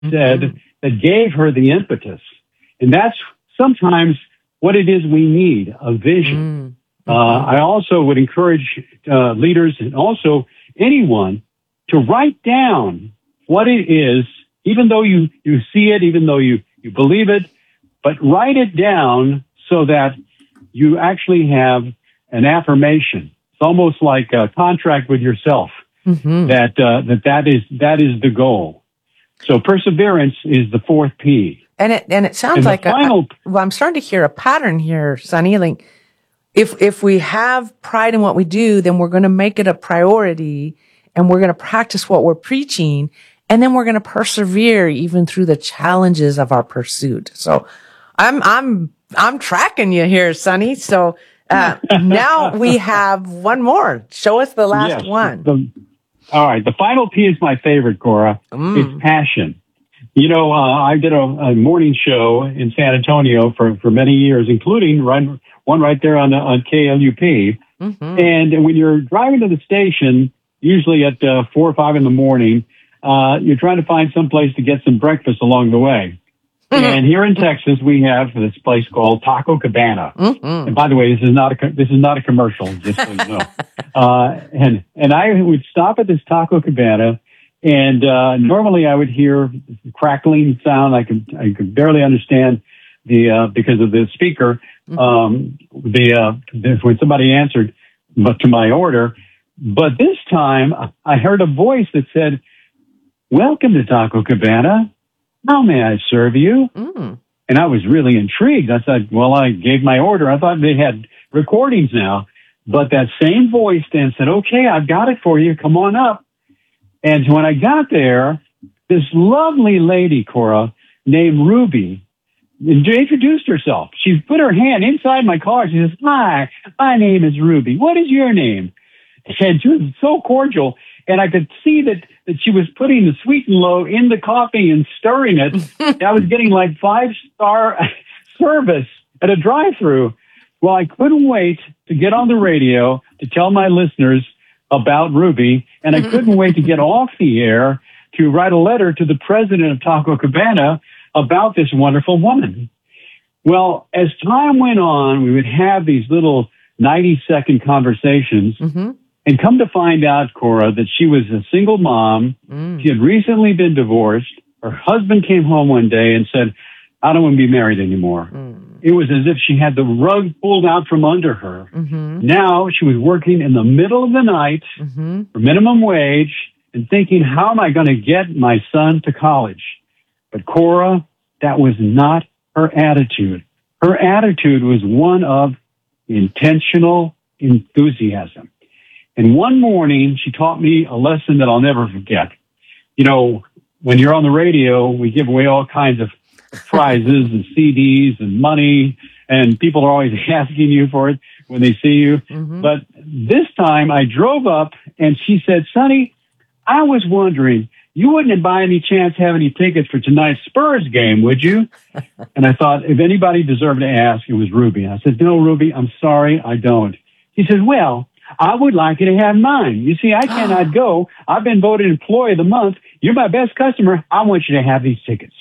said that gave her the impetus. And that's sometimes what it is we need, a vision. I also would encourage leaders and also anyone to write down what it is, even though you see it, even though you believe it, but write it down so that you actually have an affirmation. It's almost like a contract with yourself that is the goal. So perseverance is the fourth P. And it sounds like I'm starting to hear a pattern here, Sonny. Like if we have pride in what we do, then we're going to make it a priority and we're going to practice what we're preaching. And then we're going to persevere even through the challenges of our pursuit. So I'm tracking you here, Sonny. So, now we have one more. Show us the last one. All right. The final P is my favorite, Cora. It's passion. You know, I did a morning show in San Antonio for many years, including one right there on KLUP. And when you're driving to the station, usually at 4 or 5 in the morning, you're trying to find some place to get some breakfast along the way. And here in Texas, we have this place called Taco Cabana. And by the way, this is not a commercial, just so you know. And I would stop at this Taco Cabana, and normally I would hear crackling sound. I could barely understand because of the speaker. When somebody answered, but to my order. But this time, I heard a voice that said, "Welcome to Taco Cabana. How may I serve you?" And I was really intrigued. I said, well, I gave my order. I thought they had recordings now. But that same voice then said, "Okay, I've got it for you. Come on up." And when I got there, this lovely lady, Cora, named Ruby, introduced herself. She put her hand inside my car. She says, "Hi, my name is Ruby. What is your name?" And she was so cordial. And I could see that she was putting the sweet and low in the coffee and stirring it. I was getting like 5-star service at a drive-through. Well, I couldn't wait to get on the radio to tell my listeners about Ruby. And I couldn't wait to get off the air to write a letter to the president of Taco Cabana about this wonderful woman. Well, as time went on, we would have these little 90-second conversations. And come to find out, Cora, that she was a single mom. She had recently been divorced. Her husband came home one day and said, "I don't want to be married anymore." It was as if she had the rug pulled out from under her. Now she was working in the middle of the night for minimum wage and thinking, how am I going to get my son to college? But Cora, that was not her attitude. Her attitude was one of intentional enthusiasm. And one morning, she taught me a lesson that I'll never forget. You know, when you're on the radio, we give away all kinds of prizes and CDs and money, and people are always asking you for it when they see you. But this time, I drove up, and she said, "Sonny, I was wondering, you wouldn't by any chance have any tickets for tonight's Spurs game, would you?" And I thought, if anybody deserved to ask, it was Ruby. I said, "No, Ruby, I'm sorry, I don't." She said, "Well, I would like you to have mine. You see, I cannot go. I've been voted Employee of the Month. You're my best customer. I want you to have these tickets."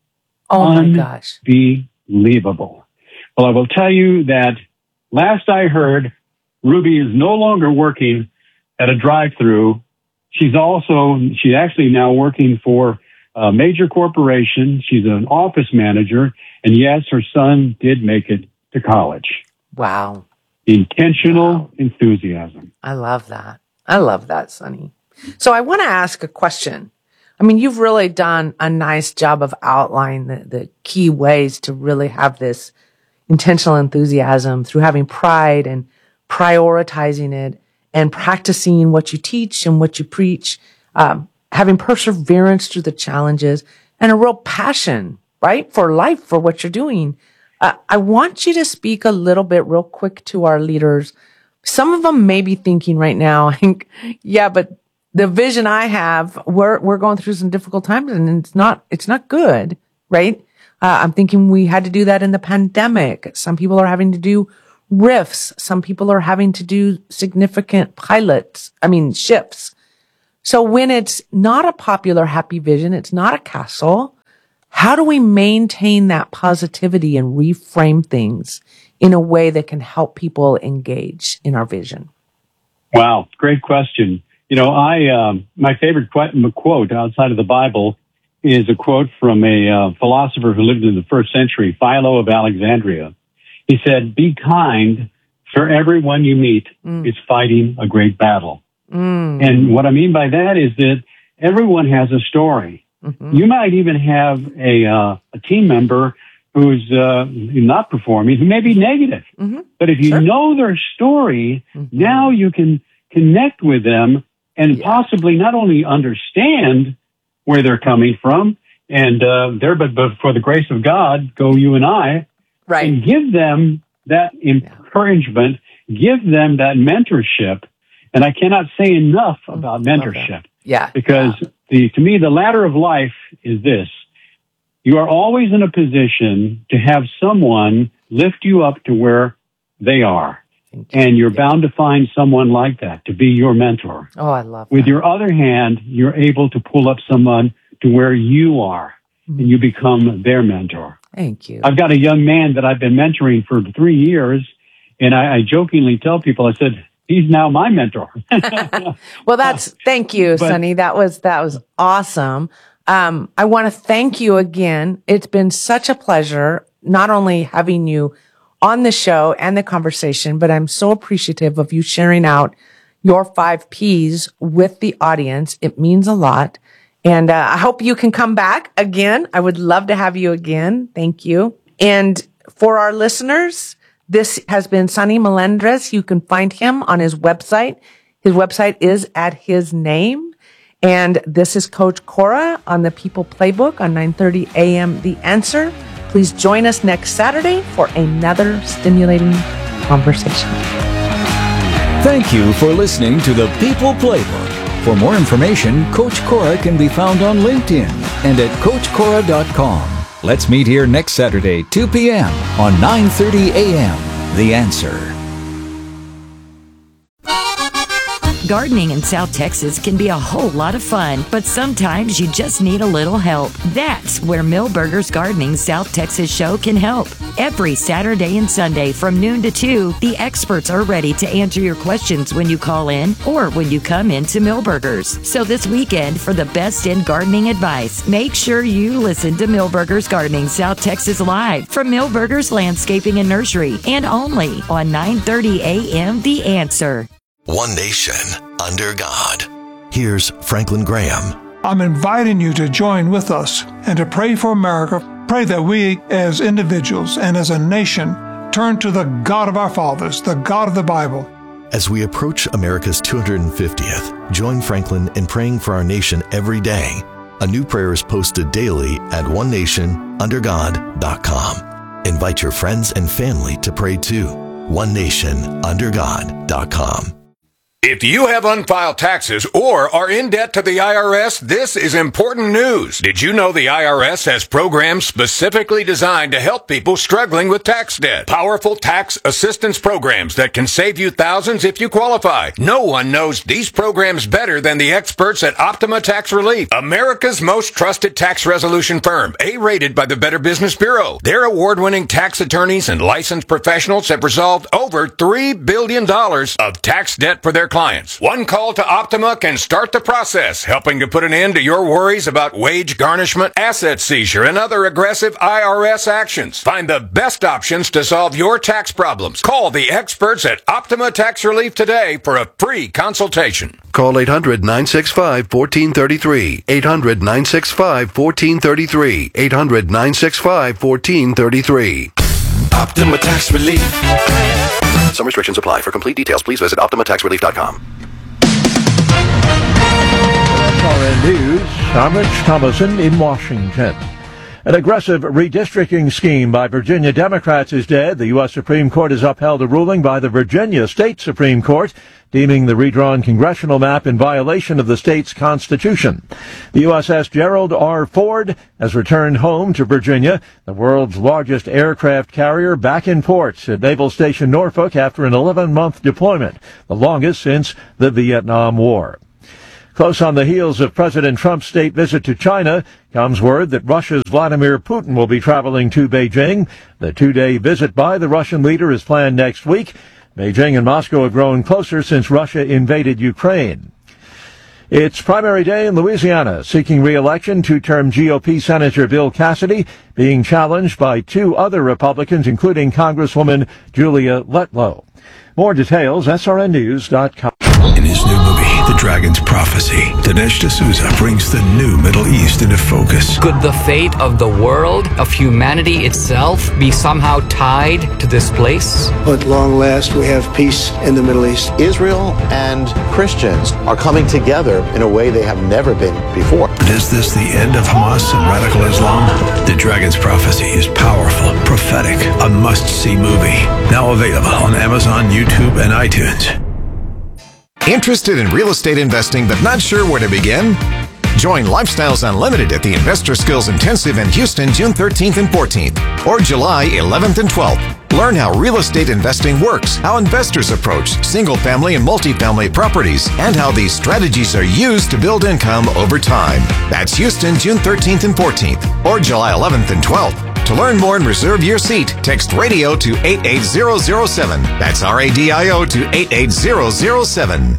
Oh, my gosh. Unbelievable. Well, I will tell you that last I heard, Ruby is no longer working at a drive-through. She's actually now working for a major corporation. She's an office manager. And yes, her son did make it to college. Wow. Intentional enthusiasm. I love that. I love that, Sonny. So I want to ask a question. I mean, you've really done a nice job of outlining the key ways to really have this intentional enthusiasm through having pride and prioritizing it and practicing what you teach and what you preach, having perseverance through the challenges and a real passion, right, for life, for what you're doing. I want you to speak a little bit real quick to our leaders. Some of them may be thinking right now, yeah, but the vision I have, we're going through some difficult times and it's not good, right? I'm thinking we had to do that in the pandemic. Some people are having to do RIFs. Some people are having to do significant shifts. So when it's not a popular happy vision, it's not a castle, how do we maintain that positivity and reframe things in a way that can help people engage in our vision? Wow, great question. You know, my favorite quote outside of the Bible is a quote from a philosopher who lived in the first century, Philo of Alexandria. He said, "Be kind, for everyone you meet is fighting a great battle." And what I mean by that is that everyone has a story. You might even have a team member who's not performing, who may be negative. But if you know their story, now you can connect with them and possibly not only understand where they're coming from, and but for the grace of God, go you and I, and give them that encouragement, give them that mentorship. And I cannot say enough about mentorship. Because to me, the ladder of life is this. You are always in a position to have someone lift you up to where they are. And you're bound to find someone like that to be your mentor. Oh, I love that. With your other hand, you're able to pull up someone to where you are, and you become their mentor. Thank you. I've got a young man that I've been mentoring for 3 years, and I jokingly tell people, I said, he's now my mentor. Well, thank you, Sonny. That was awesome. I want to thank you again. It's been such a pleasure, not only having you on the show and the conversation, but I'm so appreciative of you sharing out your 5 Ps with the audience. It means a lot. And I hope you can come back again. I would love to have you again. Thank you. And for our listeners, this has been Sonny Melendres. You can find him on his website. His website is at his name. And this is Coach Cora on the People Playbook on 9:30 a.m. The Answer. Please join us next Saturday for another stimulating conversation. Thank you for listening to the People Playbook. For more information, Coach Cora can be found on LinkedIn and at CoachCora.com. Let's meet here next Saturday, 2 p.m. on 9:30 a.m. The Answer. Gardening in South Texas can be a whole lot of fun, but sometimes you just need a little help. That's where Millburgers Gardening South Texas show can help. Every Saturday and Sunday from noon to 2, the experts are ready to answer your questions when you call in or when you come into Millburgers. So this weekend, for the best in gardening advice, make sure you listen to Millburgers Gardening South Texas live from Millburgers Landscaping and Nursery, and only on 9:30 a.m. The Answer. One nation, under God. Here's Franklin Graham. I'm inviting you to join with us and to pray for America. Pray that we as individuals and as a nation turn to the God of our fathers, the God of the Bible. As we approach America's 250th, join Franklin in praying for our nation every day. A new prayer is posted daily at onenationundergod.com. Invite your friends and family to pray too. onenationundergod.com. If you have unfiled taxes or are in debt to the IRS, this is important news. Did you know the IRS has programs specifically designed to help people struggling with tax debt? Powerful tax assistance programs that can save you thousands if you qualify. No one knows these programs better than the experts at Optima Tax Relief, America's most trusted tax resolution firm, A-rated by the Better Business Bureau. Their award-winning tax attorneys and licensed professionals have resolved over $3 billion of tax debt for their clients. One call to Optima can start the process, helping to put an end to your worries about wage garnishment, asset seizure, and other aggressive IRS actions. Find the best options to solve your tax problems. Call the experts at Optima Tax Relief today for a free consultation. Call 800-965-1433. 800-965-1433. 800-965-1433. Optima Tax Relief. Some restrictions apply. For complete details, please visit OptimaTaxRelief.com. SRN News, I'm Rich Thomason in Washington. An aggressive redistricting scheme by Virginia Democrats is dead. The U.S. Supreme Court has upheld a ruling by the Virginia State Supreme Court, deeming the redrawn congressional map in violation of the state's constitution. The USS Gerald R. Ford has returned home to Virginia, the world's largest aircraft carrier, back in port at Naval Station Norfolk after an 11-month deployment, the longest since the Vietnam War. Close on the heels of President Trump's state visit to China comes word that Russia's Vladimir Putin will be traveling to Beijing. The 2-day visit by the Russian leader is planned next week. Beijing and Moscow have grown closer since Russia invaded Ukraine. It's primary day in Louisiana. Seeking re-election, two-term GOP Senator Bill Cassidy being challenged by two other Republicans, including Congresswoman Julia Letlow. More details, srnnews.com. In his new movie, The Dragon's Prophecy, Dinesh D'Souza brings the new Middle East into focus. Could the fate of the world, of humanity itself, be somehow tied to this place? At long last, we have peace in the Middle East. Israel and Christians are coming together in a way they have never been before. But is this the end of Hamas and radical Islam? The Dragon's Prophecy is powerful, prophetic, a must-see movie. Now available on Amazon, YouTube, and iTunes. Interested in real estate investing but not sure where to begin? Join Lifestyles Unlimited at the Investor Skills Intensive in Houston, June 13th and 14th, or July 11th and 12th. Learn how real estate investing works, how investors approach single-family and multifamily properties, and how these strategies are used to build income over time. That's Houston, June 13th and 14th, or July 11th and 12th. To learn more and reserve your seat, text RADIO to 88007. That's RADIO to 88007.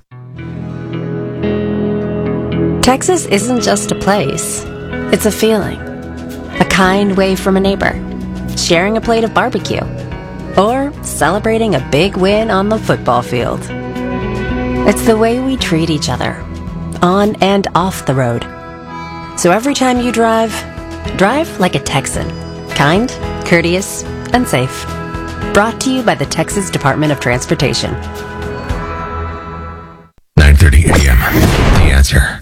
Texas isn't just a place. It's a feeling. A kind wave from a neighbor. Sharing a plate of barbecue. Or celebrating a big win on the football field. It's the way we treat each other. On and off the road. So every time you drive like a Texan. Kind, courteous, and safe. Brought to you by the Texas Department of Transportation. 9:30 a.m. The Answer.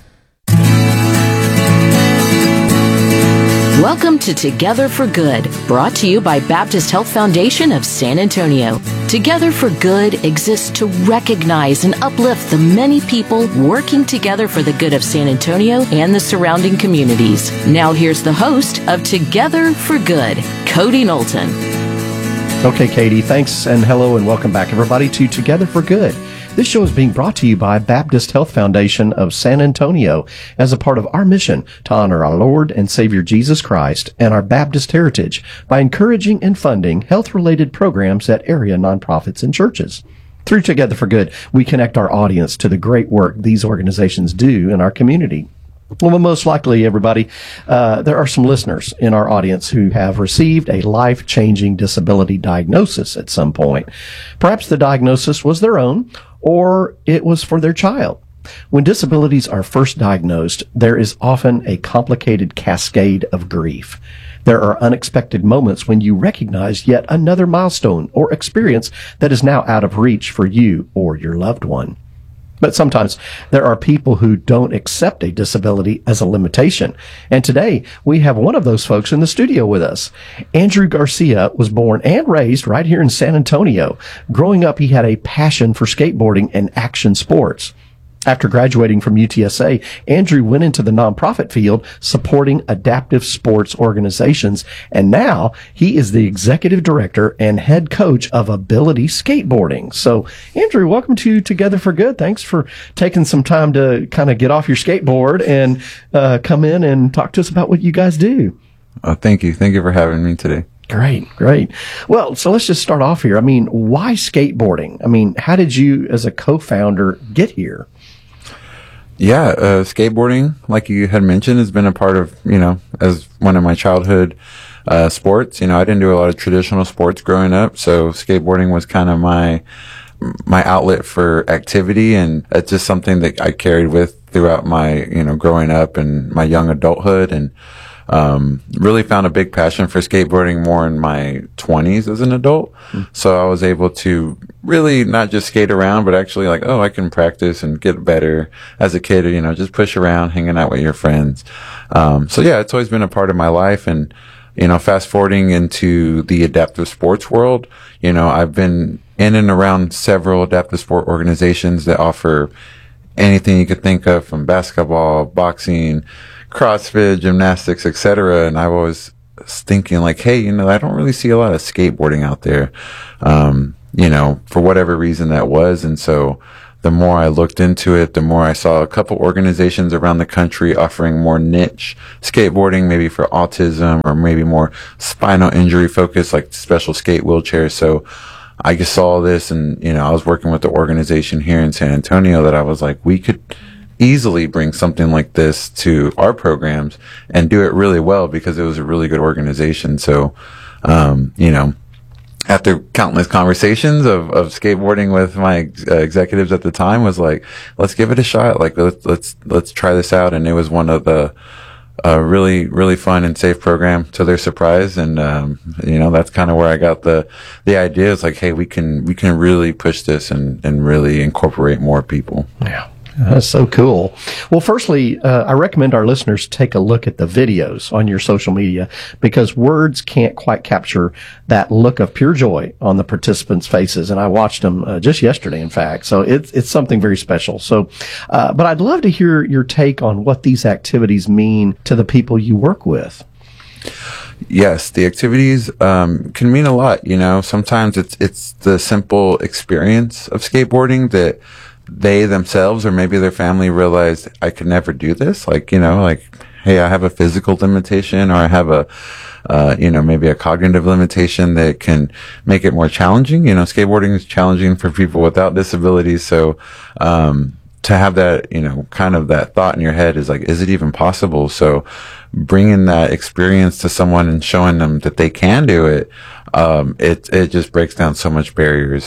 Welcome to Together for Good, brought to you by Baptist Health Foundation of San Antonio. Together for Good exists to recognize and uplift the many people working together for the good of San Antonio and the surrounding communities. Now here's the host of Together for Good, Cody Knowlton. Okay, Katie, thanks, and hello, and welcome back, everybody, to Together for Good. This show is being brought to you by Baptist Health Foundation of San Antonio as a part of our mission to honor our Lord and Savior Jesus Christ and our Baptist heritage by encouraging and funding health-related programs at area nonprofits and churches. Through Together for Good, we connect our audience to the great work these organizations do in our community. Well, most likely, everybody, there are some listeners in our audience who have received a life-changing disability diagnosis at some point. Perhaps the diagnosis was their own, or it was for their child. When disabilities are first diagnosed, there is often a complicated cascade of grief. There are unexpected moments when you recognize yet another milestone or experience that is now out of reach for you or your loved one. But sometimes there are people who don't accept a disability as a limitation. And today we have one of those folks in the studio with us. Andrew Garcia was born and raised right here in San Antonio. Growing up, he had a passion for skateboarding and action sports. After graduating from UTSA, Andrew went into the nonprofit field supporting adaptive sports organizations, and now he is the executive director and head coach of Ability Skateboarding. So, Andrew, welcome to Together for Good. Thanks for taking some time to kind of get off your skateboard and come in and talk to us about what you guys do. Thank you. Thank you for having me today. Great. Well, so let's just start off here. I mean, why skateboarding? I mean, how did you, as a co-founder, get here? Yeah, skateboarding, like you had mentioned, has been a part of, as one of my childhood sports. I didn't do a lot of traditional sports growing up, so skateboarding was kind of my outlet for activity, and it's just something that I carried with throughout my, growing up and my young adulthood, and really found a big passion for skateboarding more in my 20s as an adult. So I was able to really not just skate around, but actually I can practice and get better as a kid, just push around, hanging out with your friends. So yeah, it's always been a part of my life. And, fast forwarding into the adaptive sports world, I've been in and around several adaptive sport organizations that offer anything you could think of, from basketball, boxing, CrossFit, gymnastics, etc. And I was thinking hey, I don't really see a lot of skateboarding out there, for whatever reason that was. And so the more I looked into it, the more I saw a couple organizations around the country offering more niche skateboarding, maybe for autism or maybe more spinal injury focused, like special skate wheelchairs. So I just saw this, and, you know, I was working with the organization here in San Antonio that I was like, we could easily bring something like this to our programs and do it really well, because it was a really good organization. So, you know, after countless conversations of skateboarding with my executives at the time, was like, let's give it a shot. Like, let's try this out. And it was one of the really, really fun and safe program, to their surprise. And, you know, that's kind of where I got the idea. It's like, hey, we can really push this and really incorporate more people. Yeah. That's so cool. Well, firstly, I recommend our listeners take a look at the videos on your social media, because words can't quite capture that look of pure joy on the participants' faces. And I watched them just yesterday, in fact. So it's something very special. So, but I'd love to hear your take on what these activities mean to the people you work with. Yes, the activities can mean a lot. You know, sometimes it's the simple experience of skateboarding that they themselves or maybe their family realized, I could never do this. Like, you know, like, hey, I have a physical limitation, or I have a, you know, maybe a cognitive limitation that can make it more challenging. You know, skateboarding is challenging for people without disabilities. So, to have that, you know, kind of that thought in your head is like, is it even possible? So bringing that experience to someone and showing them that they can do it, it just breaks down so much barriers.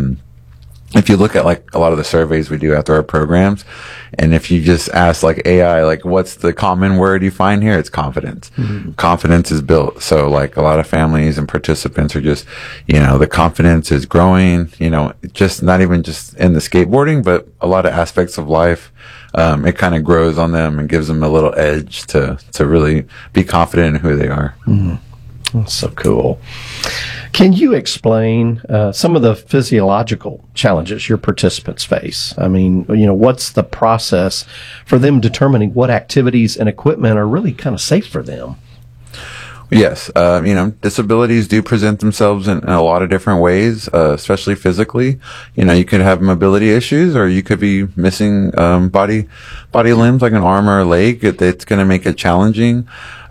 If you look at like a lot of the surveys we do after our programs, and if you just ask like AI, like, what's the common word you find here? It's confidence. Mm-hmm. Confidence is built. So like a lot of families and participants are just, you know, the confidence is growing, you know, just not even just in the skateboarding, but a lot of aspects of life. It kind of grows on them and gives them a little edge to really be confident in who they are. Mm-hmm. That's so cool. Can you explain some of the physiological challenges your participants face? I mean, you know, what's the process for them determining what activities and equipment are really kind of safe for them? Yes. You know, disabilities do present themselves in a lot of different ways, especially physically. You know, you could have mobility issues, or you could be missing body limbs, like an arm or a leg. It's going to make it challenging.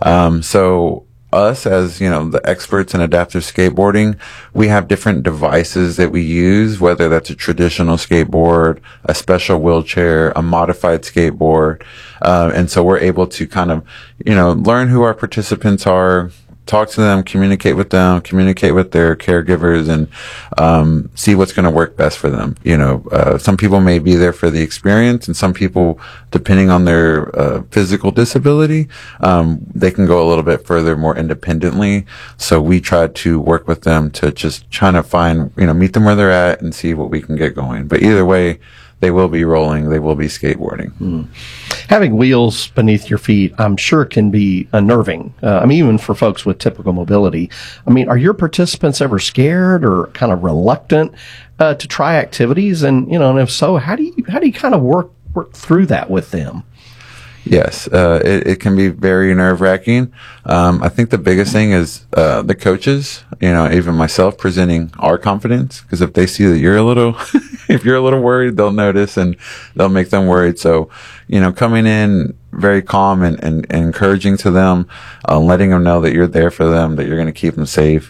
So us, as, you know, the experts in adaptive skateboarding, we have different devices that we use, whether that's a traditional skateboard, a special wheelchair, a modified skateboard. And so we're able to kind of, you know, learn who our participants are, talk to them, communicate with their caregivers, and see what's going to work best for them. You know, some people may be there for the experience, and some people, depending on their physical disability, they can go a little bit further more independently. So we try to work with them to just try to find, you know, meet them where they're at and see what we can get going. But either way, they will be rolling, they will be skateboarding. Mm. Having wheels beneath your feet, I'm sure, can be unnerving. I mean, even for folks with typical mobility. I mean, are your participants ever scared or kind of reluctant to try activities? And, you know, and if so, how do you kind of work through that with them? Yes, it can be very nerve-wracking. I think the biggest thing is the coaches, you know, even myself, presenting our confidence, because if they see that you're a little if you're a little worried, they'll notice and they'll make them worried. So, you know, coming in very calm and encouraging to them, letting them know that you're there for them, that you're going to keep them safe.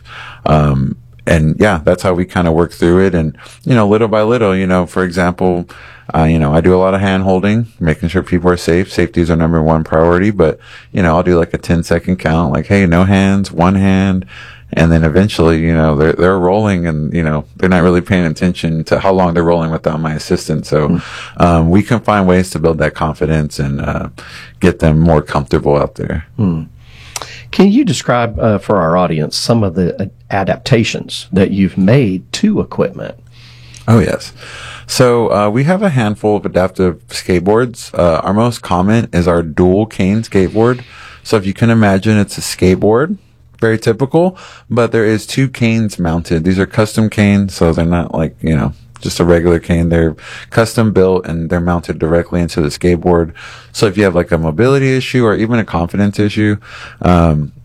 And yeah, that's how we kind of work through it. And, you know, little by little, you know, for example, you know, I do a lot of hand holding, making sure people are safe. Safety is our number one priority. But, you know, I'll do like a 10-second count, like, hey, no hands, one hand. And then eventually, you know, they're rolling, and, you know, they're not really paying attention to how long they're rolling without my assistance. So, we can find ways to build that confidence and, get them more comfortable out there. Mm. Can you describe for our audience some of the adaptations that you've made to equipment? Oh, yes. So we have a handful of adaptive skateboards. Our most common is our dual cane skateboard. So if you can imagine, it's a skateboard, very typical, but there is two canes mounted. These are custom canes, so they're not like, you know, just a regular cane. They're custom built and they're mounted directly into the skateboard. So if you have like a mobility issue or even a confidence issue,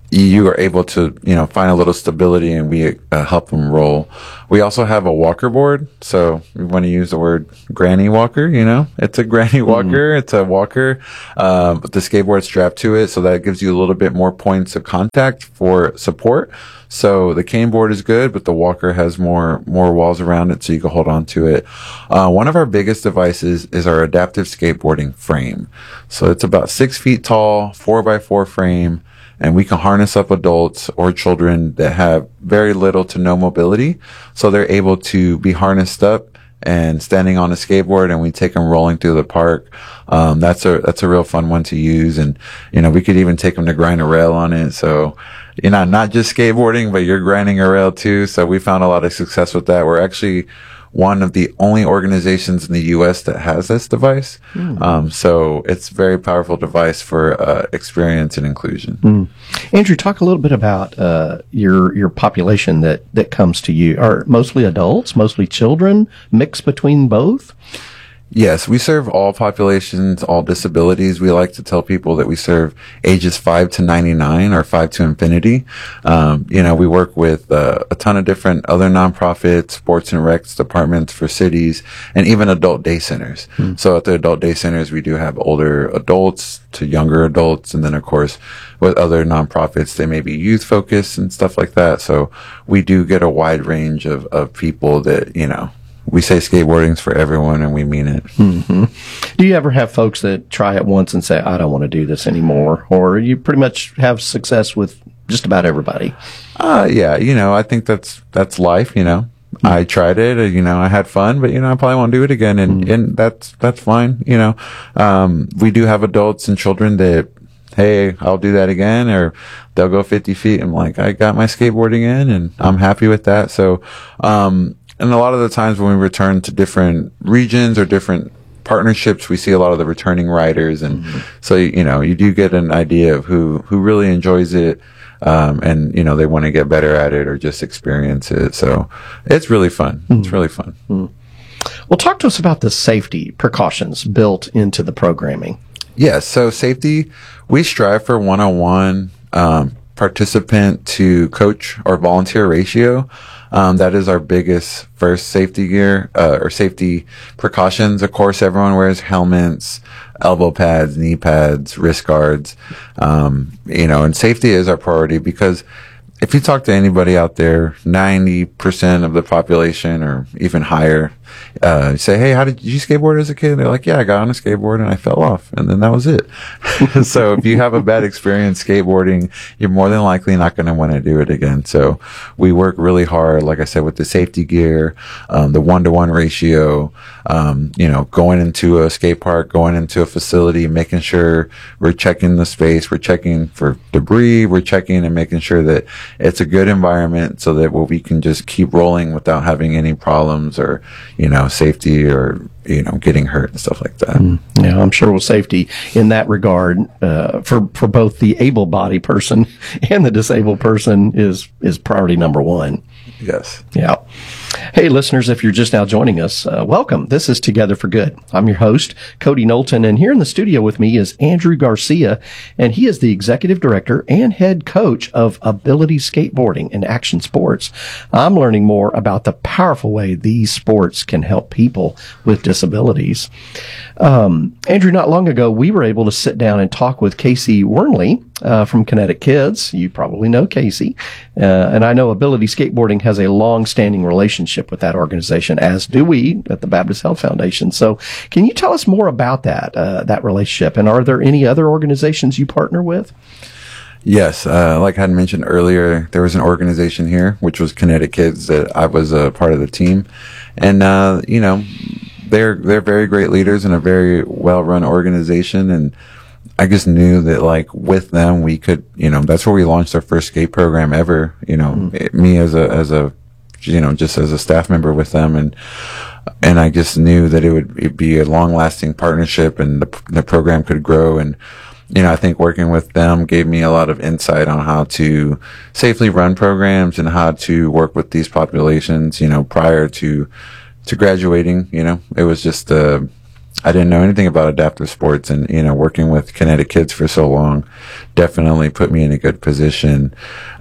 you are able to, find a little stability, and we help them roll. We also have a walker board. So we want to use the word granny walker, it's a granny walker. It's a walker, with the skateboard strapped to it. So that gives you a little bit more points of contact for support. So the cane board is good, but the walker has more walls around it so you can hold on to it. One of our biggest devices is our adaptive skateboarding frame. So it's about 6 feet tall, 4x4 frame. And we can harness up adults or children that have very little to no mobility. So they're able to be harnessed up and standing on a skateboard, and we take them rolling through the park. That's a real fun one to use. And, we could even take them to grind a rail on it. So, not just skateboarding, but you're grinding a rail too. So we found a lot of success with that. We're actually one of the only organizations in the U.S. that has this device. So it's a very powerful device for experience and inclusion. Andrew, talk a little bit about your population that comes to you. Are mostly adults, mostly children, mixed between both? Yes, we serve all populations, all disabilities. We like to tell people that we serve ages 5 to 99 or 5 to infinity. We work with a ton of different other nonprofits, sports and recs departments for cities, and even adult day centers. So at the adult day centers, we do have older adults to younger adults. And then, of course, with other nonprofits, they may be youth focused and stuff like that. So we do get a wide range of people that, we say skateboarding's for everyone, and we mean it. Do you ever have folks that try it once and say, I don't want to do this anymore? Or you pretty much have success with just about everybody? Yeah, I think that's life, I tried it, I had fun, but, I probably won't do it again. And that's fine. We do have adults and children that, hey, I'll do that again, or they'll go 50 feet. I'm like, I got my skateboarding in, and I'm happy with that. So, and a lot of the times when we return to different regions or different partnerships, we see a lot of the returning riders. And so, you do get an idea of who really enjoys it. And, they want to get better at it or just experience it. So it's really fun. It's really fun. Well, talk to us about the safety precautions built into the programming. Yes. So safety, we strive for 1-on-1, participant to coach or volunteer ratio. That is our biggest first safety gear, or safety precautions. Of course, everyone wears helmets, elbow pads, knee pads, wrist guards. And safety is our priority, because if you talk to anybody out there, 90% of the population or even higher, say, hey, how did you skateboard as a kid? And they're like, yeah, I got on a skateboard and I fell off. And then that was it. So if you have a bad experience skateboarding, you're more than likely not going to want to do it again. So we work really hard, like I said, with the safety gear, the 1-to-1 ratio, going into a skate park, going into a facility, making sure we're checking the space, we're checking for debris, we're checking and making sure that it's a good environment so that we can just keep rolling without having any problems or, safety or, getting hurt and stuff like that. Yeah, I'm sure with safety in that regard, for both the able-bodied person and the disabled person is priority number one. Yes. Yeah. Hey, listeners, if you're just now joining us, welcome. This is Together for Good. I'm your host, Cody Knowlton, and here in the studio with me is Andrew Garcia, and he is the executive director and head coach of Ability Skateboarding and Action Sports. I'm learning more about the powerful way these sports can help people with disabilities. Andrew, not long ago, we were able to sit down and talk with Casey Wernley from Kinetic Kids. You probably know Casey. And I know Ability Skateboarding has a long-standing relationship with that organization, as do we at the Baptist Health Foundation. So can you tell us more about that relationship? And are there any other organizations you partner with? Yes. Like I had mentioned earlier, there was an organization here, which was Kinetic Kids, that I was a part of the team. And, they're very great leaders and a very well-run organization. And I just knew that, like, with them, we could, that's where we launched our first skate program ever, me as a just as a staff member with them. And I just knew that it'd be a long lasting partnership and the program could grow. And, I think working with them gave me a lot of insight on how to safely run programs and how to work with these populations, prior to graduating. It was just I didn't know anything about adaptive sports, and, working with Kinetic Kids for so long definitely put me in a good position.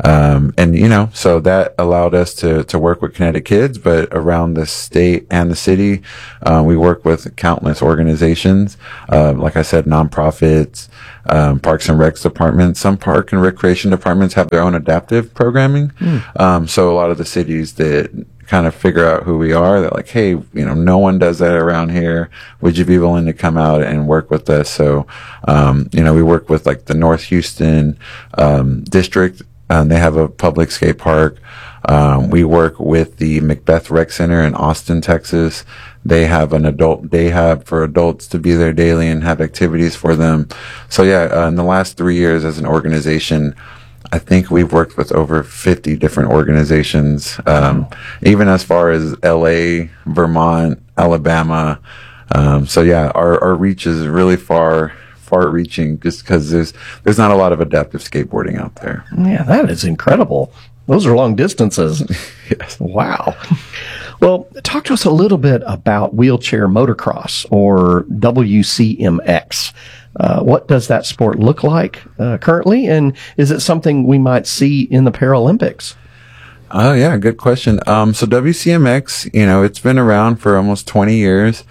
So that allowed us to work with Kinetic Kids, but around the state and the city, we work with countless organizations. Like I said, nonprofits, parks and recs departments. Some park and recreation departments have their own adaptive programming. So a lot of the cities that kind of figure out who we are, they're like, hey, no one does that around here. Would you be willing to come out and work with us? So, we work with like the North Houston district. They have a public skate park. We work with the Macbeth Rec Center in Austin, Texas. They have an adult day hub for adults to be there daily and have activities for them. So in the last 3 years as an organization, I think we've worked with over 50 different organizations, even as far as LA, Vermont, Alabama. Our reach is really far reaching, just because there's not a lot of adaptive skateboarding out there. Yeah, that is incredible. Those are long distances. Yes. Wow. Well, talk to us a little bit about wheelchair motocross, or WCMX. What does that sport look like currently, and is it something we might see in the Paralympics? Oh, yeah, good question. So WCMX, it's been around for almost 20 years.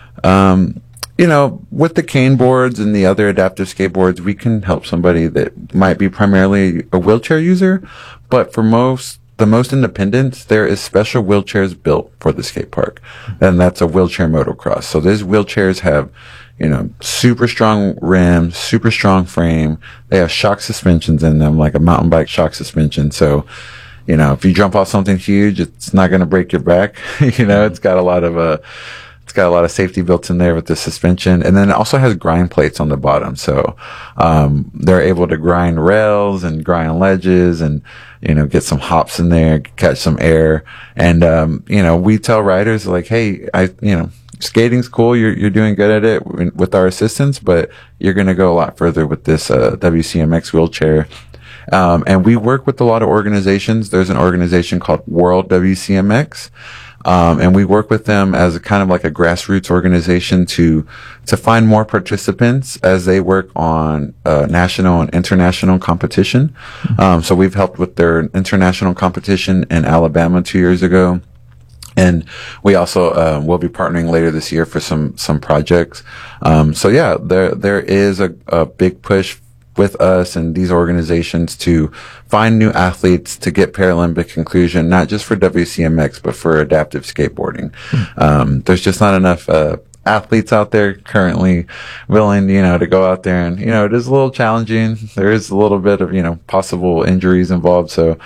With the cane boards and the other adaptive skateboards, we can help somebody that might be primarily a wheelchair user, but for the most independents, there is special wheelchairs built for the skate park, and that's a wheelchair motocross. So these wheelchairs have, super strong rims, super strong frame. They have shock suspensions in them, like a mountain bike shock suspension. So, if you jump off something huge, it's not going to break your back. It's got a lot of safety built in there with the suspension, and then it also has grind plates on the bottom. So, they're able to grind rails and grind ledges and, get some hops in there, catch some air. And, we tell riders like, hey, skating's cool. You're doing good at it with our assistance, but you're going to go a lot further with this, WCMX wheelchair. And we work with a lot of organizations. There's an organization called World WCMX. And we work with them as a kind of like a grassroots organization to find more participants as they work on national and international competition. So we've helped with their international competition in Alabama 2 years ago. And we also will be partnering later this year for some projects. There is a big push with us and these organizations to find new athletes to get Paralympic inclusion, not just for WCMX, but for adaptive skateboarding. There's just not enough athletes out there currently willing, to go out there, and, it is a little challenging. There is a little bit of, possible injuries involved. So,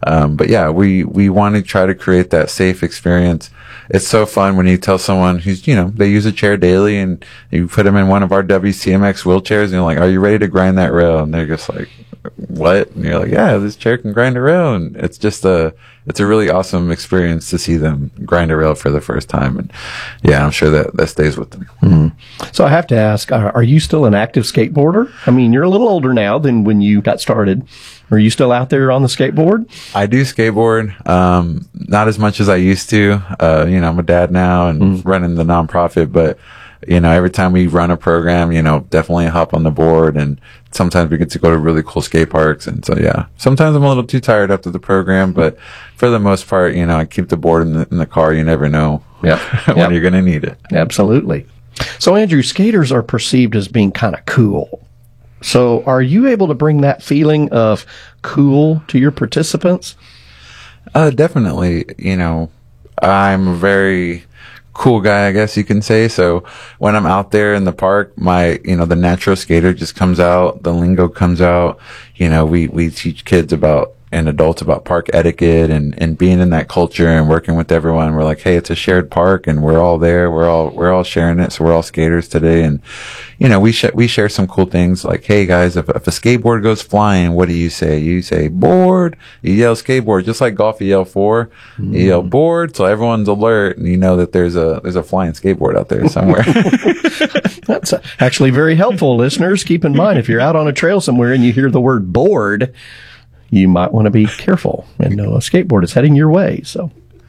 we want to try to create that safe experience. It's so fun when you tell someone who's, they use a chair daily, and you put them in one of our WCMX wheelchairs, and you're like, are you ready to grind that rail? And they're just like, what? And you're like, yeah, this chair can grind a rail. And it's just it's a really awesome experience to see them grind a rail for the first time. And yeah, I'm sure that stays with them. Mm-hmm. So I have to ask, are you still an active skateboarder? I mean, you're a little older now than when you got started. Are you still out there on the skateboard? I do skateboard, not as much as I used to. I'm a dad now and running the nonprofit, but every time we run a program, definitely hop on the board, and sometimes we get to go to really cool skate parks. And so, yeah, sometimes I'm a little too tired after the program, but for the most part, I keep the board in the car. You never know when you're going to need it. Absolutely. So, Andrew, skaters are perceived as being kind of cool. So are you able to bring that feeling of cool to your participants? Definitely. I'm a very cool guy, I guess you can say. So when I'm out there in the park, the natural skater just comes out, the lingo comes out. We teach kids and adults about park etiquette and being in that culture and working with everyone. We're like, hey, it's a shared park and we're all there. We're all sharing it. So we're all skaters today. And, we share some cool things like, hey guys, if a skateboard goes flying, what do you say? You say board, you yell skateboard, just like golf, you yell four, you yell board. So everyone's alert and you know that there's a flying skateboard out there somewhere. That's actually very helpful, listeners. Keep in mind, if you're out on a trail somewhere and you hear the word board, you might want to be careful and know a skateboard is heading your way. So,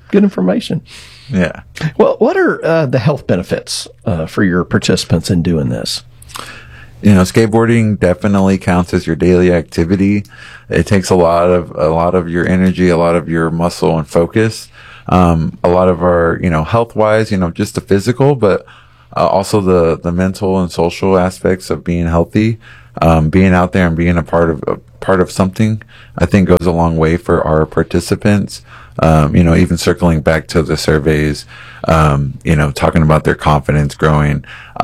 Good information. Yeah. Well, what are the health benefits for your participants in doing this? You know, skateboarding definitely counts as your daily activity. It takes a lot of your energy, a lot of your muscle and focus. A lot of our, you know, health wise, you know, just the physical, but also the mental and social aspects of being healthy. Being out there and being a part of something, I think goes a long way for our participants. You know, even circling back to the surveys, you know, talking about their confidence growing.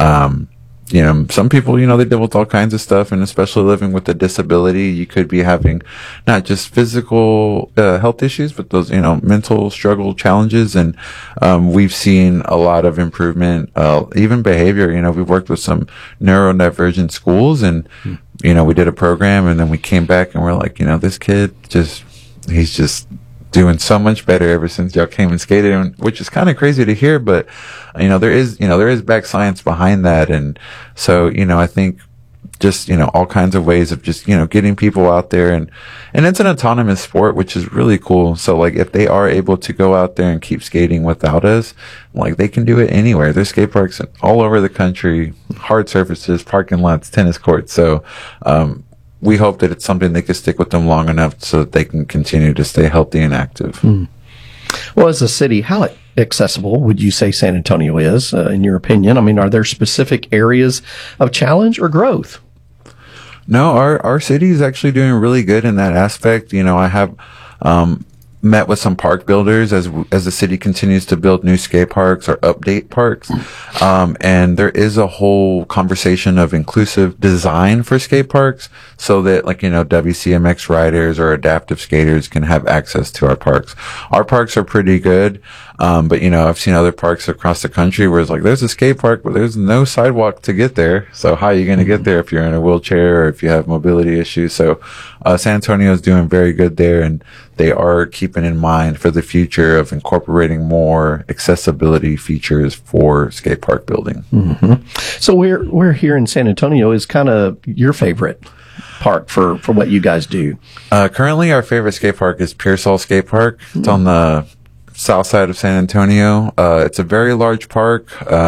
You know, some people, you know, they deal with all kinds of stuff, and especially living with a disability, you could be having not just physical health issues, but those, you know, mental struggle challenges. And we've seen a lot of improvement, even behavior. You know, we've worked with some neurodivergent schools, and you know, we did a program, and then we came back and we're like, you know, this kid he's just doing so much better ever since y'all came and skated, which is kind of crazy to hear, but you know, there is back science behind that. And so, you know, I think just, you know, all kinds of ways of just, you know, getting people out there, and it's an autonomous sport, which is really cool. So like, if they are able to go out there and keep skating without us, like, they can do it anywhere. There's skate parks all over the country, hard surfaces, parking lots, tennis courts. So, we hope that it's something they can stick with them long enough so that they can continue to stay healthy and active. Well, as a city, how accessible would you say San Antonio is, in your opinion? I mean, are there specific areas of challenge or growth? No, our city is actually doing really good in that aspect. You know, I have met with some park builders as the city continues to build new skate parks or update parks. And there is a whole conversation of inclusive design for skate parks, so that, like, you know, WCMX riders or adaptive skaters can have access to our parks. Our parks are pretty good. But you know, I've seen other parks across the country where it's like, there's a skate park, but there's no sidewalk to get there. So how are you going to get there if you're in a wheelchair or if you have mobility issues? So, San Antonio is doing very good there, and they are keeping in mind for the future of incorporating more accessibility features for skate park building. So we're here in San Antonio is kind of your favorite park for what you guys do. Currently our favorite skate park is Pearsall Skate Park. It's on the south side of San Antonio. It's a very large park.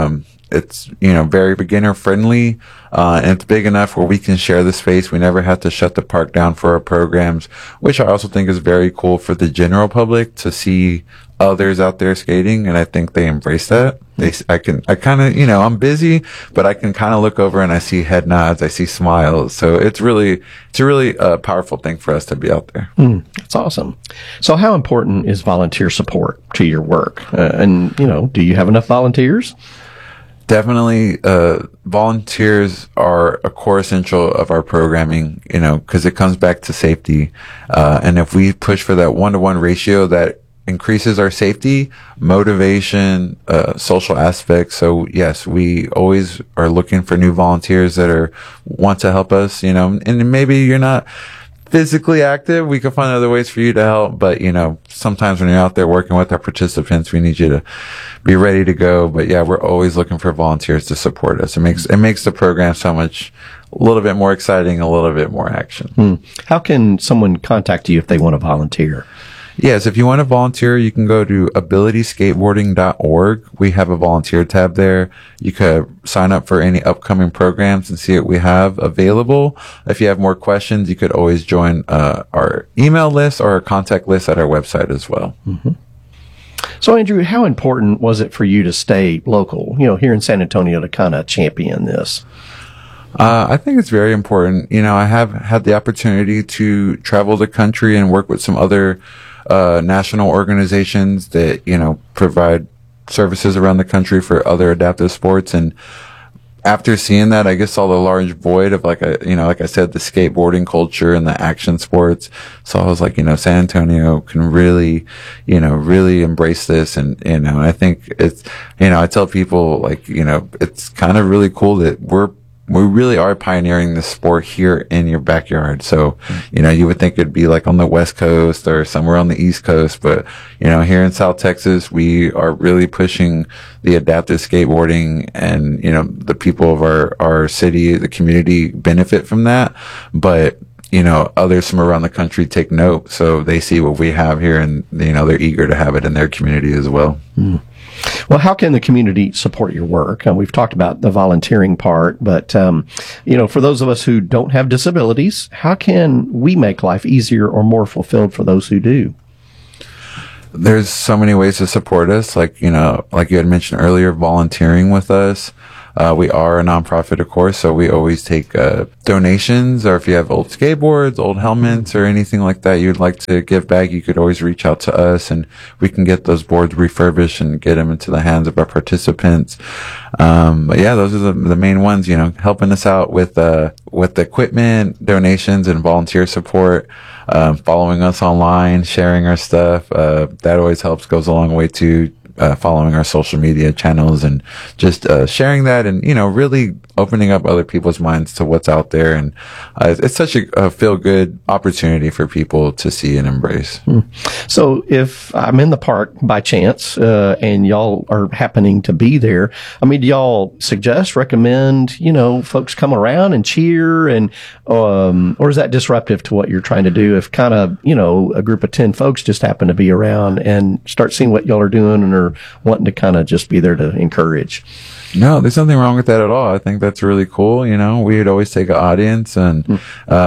It's, you know, very beginner friendly, and it's big enough where we can share the space. We never have to shut the park down for our programs, which I also think is very cool for the general public to see others out there skating. And I think they embrace that. I kind of, you know, I'm busy, but I can kind of look over and I see head nods, I see smiles. So it's a really powerful thing for us to be out there. That's awesome. So how important is volunteer support to your work? And, you know, do you have enough volunteers? Definitely, volunteers are a core essential of our programming, you know, because it comes back to safety. And if we push for that 1-to-1 ratio, that increases our safety, motivation, social aspects. So yes, we always are looking for new volunteers that want to help us, you know, and maybe you're not physically active, we can find other ways for you to help. But, you know, sometimes when you're out there working with our participants, we need you to be ready to go. But yeah, we're always looking for volunteers to support us. It makes the program a little bit more exciting, a little bit more action. How can someone contact you if they want to volunteer? Yes, if you want to volunteer, you can go to abilityskateboarding.org. We have a volunteer tab there. You could sign up for any upcoming programs and see what we have available. If you have more questions, you could always join our email list or our contact list at our website as well. So, Andrew, how important was it for you to stay local, you know, here in San Antonio to kind of champion this? I think it's very important. You know, I have had the opportunity to travel the country and work with some other national organizations that, you know, provide services around the country for other adaptive sports. And after seeing that, I guess saw the large void of, like I said, the skateboarding culture and the action sports. So I was like, you know, San Antonio can really embrace this. And, you know, I think it's, you know, I tell people, like, you know, it's kind of really cool that we really are pioneering this sport here in your backyard. So, you know, you would think it'd be like on the West Coast or somewhere on the East Coast, but, you know, here in South Texas, we are really pushing the adaptive skateboarding, and, you know, the people of our city, the community benefit from that. But, others from around the country take note. So they see what we have here and, they're eager to have it in their community as well. Mm. Well, how can the community support your work? We've talked about the volunteering part, but, for those of us who don't have disabilities, how can we make life easier or more fulfilled for those who do? There's so many ways to support us. Like you had mentioned earlier, volunteering with us. We are a nonprofit, of course, so we always take donations, or if you have old skateboards, old helmets, or anything like that you'd like to give back, you could always reach out to us, and we can get those boards refurbished and get them into the hands of our participants. But yeah, those are the main ones, helping us out with equipment, donations, and volunteer support. Following us online, sharing our stuff, that always helps, goes a long way too. Following our social media channels and just sharing that, and really opening up other people's minds to what's out there. And it's such a feel-good opportunity for people to see and embrace. So if I'm in the park by chance and y'all are happening to be there, do y'all recommend folks come around and cheer, and or is that disruptive to what you're trying to do if kind of a group of 10 folks just happen to be around and start seeing what y'all are doing and are wanting to kind of just be there to encourage? No, there's nothing wrong with that at all. I think that's really cool. We'd always take an audience and,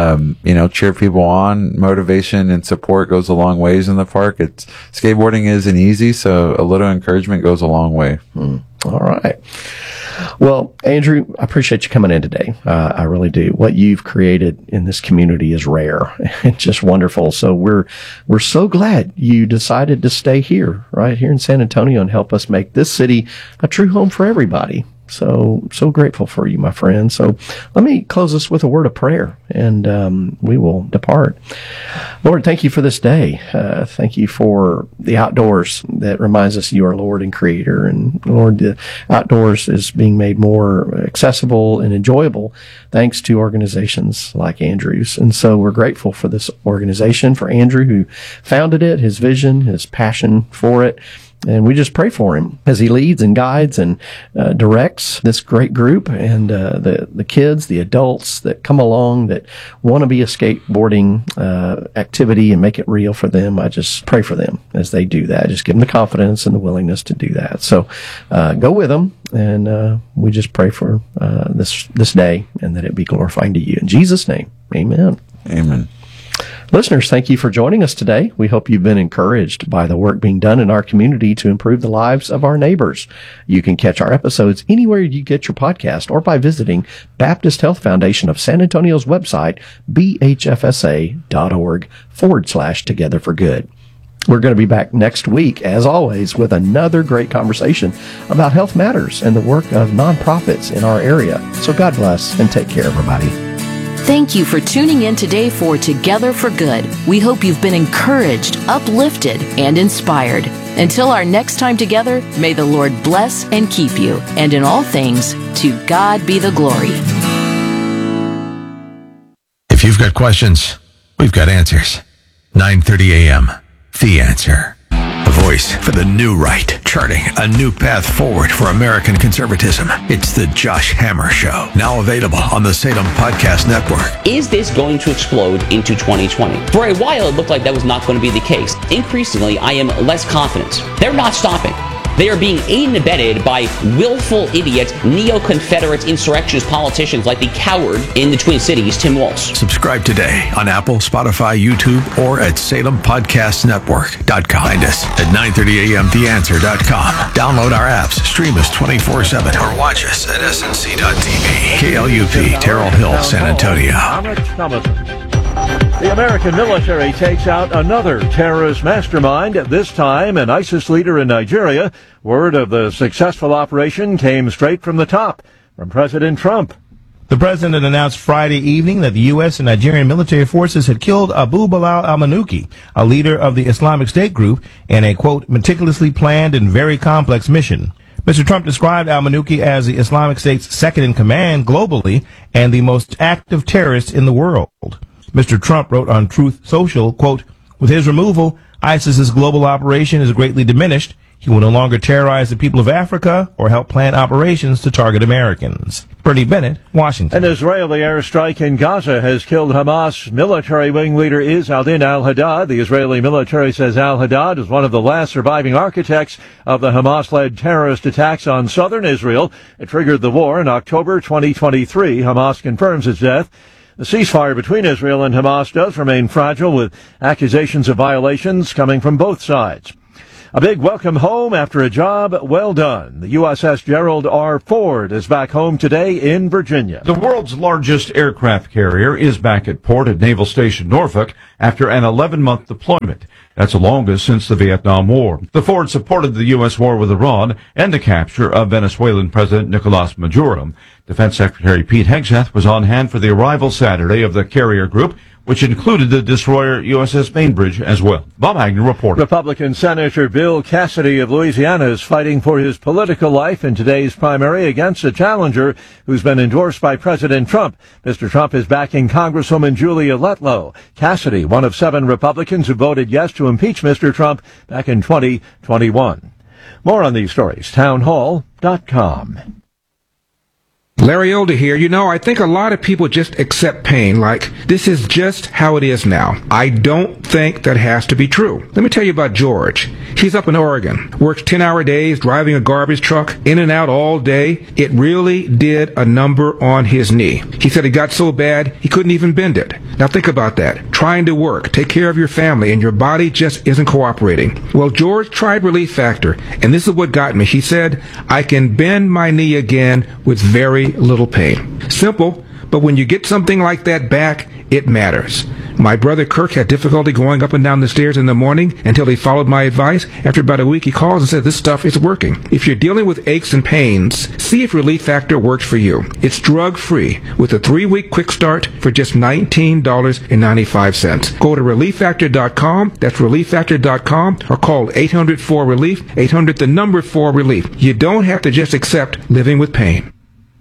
cheer people on. Motivation and support goes a long ways in the park. Skateboarding isn't easy, so a little encouragement goes a long way. All right. Well, Andrew, I appreciate you coming in today. I really do. What you've created in this community is rare and just wonderful. So we're so glad you decided to stay here, right here in San Antonio, and help us make this city a true home for everybody. So grateful for you, my friend. So let me close us with a word of prayer, and we will depart. Lord, thank you for this day. Thank you for the outdoors that reminds us you are Lord and Creator. And Lord, the outdoors is being made more accessible and enjoyable thanks to organizations like Andrew's. And so we're grateful for this organization, for Andrew who founded it, his vision, his passion for it. And we just pray for him as he leads and guides and directs this great group, and the kids, the adults that come along that want to be a skateboarding activity and make it real for them. I just pray for them as they do that. Just give them the confidence and the willingness to do that. So go with them, and we just pray for this day, and that it be glorifying to you. In Jesus' name, amen. Amen. Listeners, thank you for joining us today. We hope you've been encouraged by the work being done in our community to improve the lives of our neighbors. You can catch our episodes anywhere you get your podcast, or by visiting Baptist Health Foundation of San Antonio's website, bhfsa.org/Together for Good. We're going to be back next week, as always, with another great conversation about health matters and the work of nonprofits in our area. So God bless and take care, everybody. Thank you for tuning in today for Together for Good. We hope you've been encouraged, uplifted, and inspired. Until our next time together, may the Lord bless and keep you. And in all things, to God be the glory. If you've got questions, we've got answers. 9:30 a.m. The Answer. A voice for the new right, charting a new path forward for American conservatism. It's the Josh Hammer Show, now available on the Salem Podcast Network. Is this going to explode into 2020? For a while, it looked like that was not going to be the case. Increasingly, I am less confident. They're not stopping. They are being aided and abetted by willful idiots, neo-Confederates, insurrectionists, politicians like the coward in the Twin Cities, Tim Walz. Subscribe today on Apple, Spotify, YouTube, or at SalemPodcastNetwork.com. Find us at 930 a.m. TheAnswer.com. Download our apps, stream us 24/7, or watch us at SNC.TV. KLUP, Terrell Hill, San Antonio. The American military takes out another terrorist mastermind, this time an ISIS leader in Nigeria. Word of the successful operation came straight from the top, from President Trump. The president announced Friday evening that the U.S. and Nigerian military forces had killed Abu Bilal al-Manuki, a leader of the Islamic State group, in a, quote, meticulously planned and very complex mission. Mr. Trump described al-Manuki as the Islamic State's second in command globally and the most active terrorist in the world. Mr. Trump wrote on Truth Social, quote, with his removal, ISIS's global operation is greatly diminished. He will no longer terrorize the people of Africa or help plan operations to target Americans. Bernie Bennett, Washington. An Israeli airstrike in Gaza has killed Hamas military wing leader Izz-al-Din al-Haddad. The Israeli military says al-Haddad is one of the last surviving architects of the Hamas-led terrorist attacks on southern Israel. It triggered the war in October 2023. Hamas confirms his death. The ceasefire between Israel and Hamas does remain fragile, with accusations of violations coming from both sides. A big welcome home after a job well done. The USS Gerald R. Ford is back home today in Virginia. The world's largest aircraft carrier is back at port at Naval Station Norfolk after an 11-month deployment. That's the longest since the Vietnam War. The Ford supported the U.S. war with Iran and the capture of Venezuelan President Nicolas Maduro. Defense Secretary Pete Hegseth was on hand for the arrival Saturday of the carrier group, which included the destroyer USS Bainbridge as well. Bob Agnew reported. Republican Senator Bill Cassidy of Louisiana is fighting for his political life in today's primary against a challenger who's been endorsed by President Trump. Mr. Trump is backing Congresswoman Julia Letlow. Cassidy, one of 7 Republicans who voted yes to impeach Mr. Trump back in 2021. More on these stories, townhall.com. Larry Elder here. You know, I think a lot of people just accept pain like this is just how it is now. I don't think that has to be true. Let me tell you about George. He's up in Oregon, works 10-hour days, driving a garbage truck, in and out all day. It really did a number on his knee. He said it got so bad he couldn't even bend it. Now think about that. Trying to work, take care of your family, and your body just isn't cooperating. Well, George tried Relief Factor, and this is what got me. He said, I can bend my knee again with very little pain. Simple, but when you get something like that back, it matters. My brother Kirk had difficulty going up and down the stairs in the morning until he followed my advice. After about a week, he calls and says, this stuff is working. If you're dealing with aches and pains, see if Relief Factor works for you. It's drug-free with a 3-week quick start for just $19.95. Go to ReliefFactor.com, that's ReliefFactor.com, or call 800-4-RELIEF, 800-4-RELIEF. You don't have to just accept living with pain.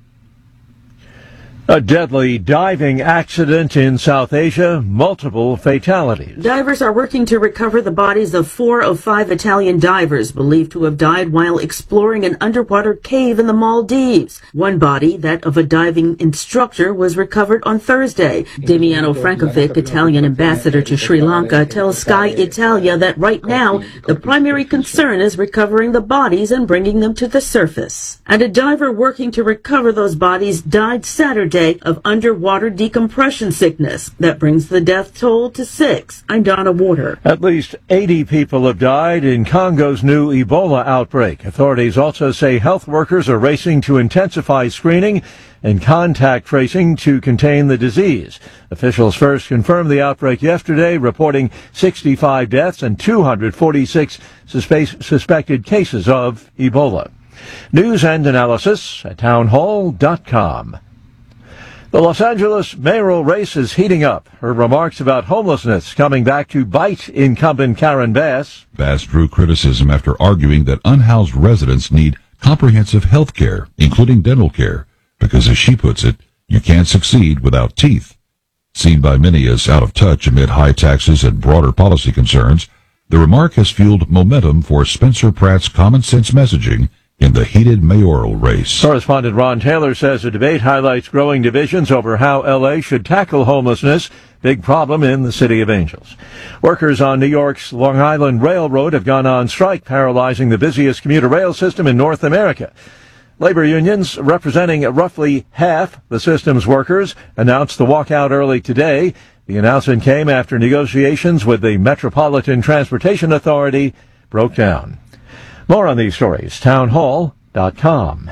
A deadly diving accident in South Asia, multiple fatalities. Divers are working to recover the bodies of 4 of 5 Italian divers believed to have died while exploring an underwater cave in the Maldives. One body, that of a diving instructor, was recovered on Thursday. Damiano Frankovic, Italian ambassador to Sri Lanka, tells Sky Italia that right now the primary concern is recovering the bodies and bringing them to the surface. And a diver working to recover those bodies died Saturday of underwater decompression sickness. That brings the death toll to 6. I'm Donna Warder. At least 80 people have died in Congo's new Ebola outbreak. Authorities also say health workers are racing to intensify screening and contact tracing to contain the disease. Officials first confirmed the outbreak yesterday, reporting 65 deaths and 246 suspected cases of Ebola. News and analysis at townhall.com. The Los Angeles mayoral race is heating up. Her remarks about homelessness coming back to bite incumbent Karen Bass. Bass drew criticism after arguing that unhoused residents need comprehensive health care, including dental care, because as she puts it, you can't succeed without teeth. Seen by many as out of touch amid high taxes and broader policy concerns, the remark has fueled momentum for Spencer Pratt's common sense messaging in the heated mayoral race. Correspondent Ron Taylor says the debate highlights growing divisions over how L.A. should tackle homelessness, big problem in the City of Angels. Workers on New York's Long Island Railroad have gone on strike, paralyzing the busiest commuter rail system in North America. Labor unions, representing roughly half the system's workers, announced the walkout early today. The announcement came after negotiations with the Metropolitan Transportation Authority broke down. More on these stories, townhall.com.